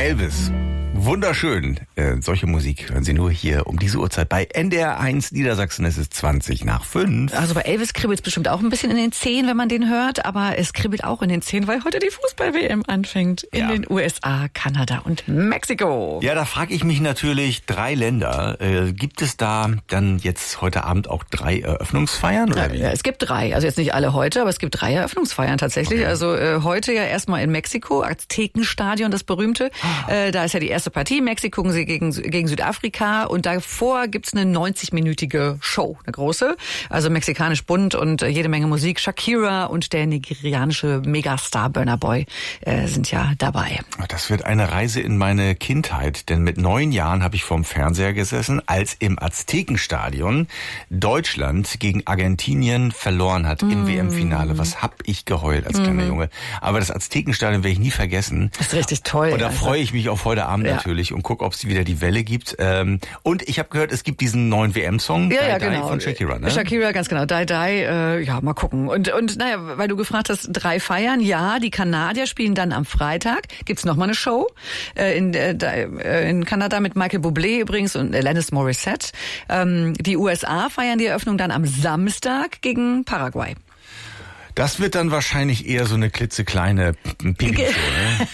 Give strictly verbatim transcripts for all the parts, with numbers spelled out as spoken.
Elvis. Wunderschön. Äh, solche Musik hören Sie nur hier um diese Uhrzeit bei N D R eins Niedersachsen. Es ist zwanzig nach fünf. Also bei Elvis kribbelt es bestimmt auch ein bisschen in den Zehen, wenn man den hört. Aber es kribbelt auch in den Zehen, weil heute die Fußball-W M anfängt. In Ja. den U S A, Kanada und Mexiko. Ja, da frage ich mich natürlich, drei Länder. Äh, gibt es da dann jetzt heute Abend auch drei Eröffnungsfeiern? Oder Ja, wie? ja, es gibt drei. Also jetzt nicht alle heute, aber es gibt drei Eröffnungsfeiern tatsächlich. Okay. Also äh, heute ja erstmal in Mexiko, Aztekenstadion, das berühmte. Ah. Äh, da ist ja die erste Partie. Mexiko gegen, gegen Südafrika. Und davor gibt's eine neunzig-minütige Show, eine große. Also mexikanisch bunt und äh, jede Menge Musik. Shakira und der nigerianische Megastar Burna Boy äh, sind ja dabei. Das wird eine Reise in meine Kindheit, denn mit neun Jahren habe ich vorm Fernseher gesessen, als im Aztekenstadion Deutschland gegen Argentinien verloren hat im mm. W M-Finale. Was hab ich geheult als kleiner mm. Junge. Aber das Aztekenstadion werde ich nie vergessen. Das ist richtig toll. Und da also. freue ich mich auf heute Abend Ja. natürlich und gucke, ob es wieder die Welle gibt. Und ich habe gehört, es gibt diesen neuen W M-Song, Ja, Die ja, Die genau. von Shakira, ne? Shakira, ganz genau. Die, Die, äh, ja, mal gucken. Und, und naja, weil du gefragt hast, drei Feiern. Ja, die Kanadier spielen dann am Freitag. Gibt's noch mal eine Show äh, in, äh, in Kanada mit Michael Bublé übrigens und Alanis Morissette. Ähm, die U S A feiern die Eröffnung dann am Samstag gegen Paraguay. Das wird dann wahrscheinlich eher so eine klitzekleine Pipi-Show, ne?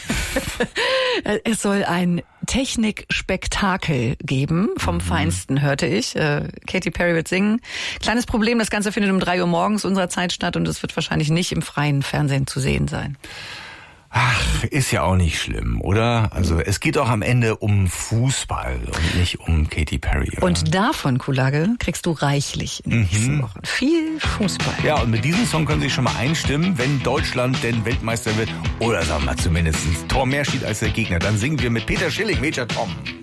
Es soll ein Technikspektakel geben, vom mhm. Feinsten, hörte ich. Äh, Katy Perry wird singen. Kleines Problem, das Ganze findet um drei Uhr morgens unserer Zeit statt und es wird wahrscheinlich nicht im freien Fernsehen zu sehen sein. Ach, ist ja auch nicht schlimm, oder? Also es geht auch am Ende um Fußball und nicht um Katy Perry, oder? Und davon, Kulage, kriegst du reichlich in den nächsten Mhm. Wochen. Viel Fußball. Ja, und mit diesem Song können Sie schon mal einstimmen, wenn Deutschland denn Weltmeister wird. Oder sagen wir mal zumindest ein Tor mehr schießt als der Gegner. Dann singen wir mit Peter Schilling, Major Tom.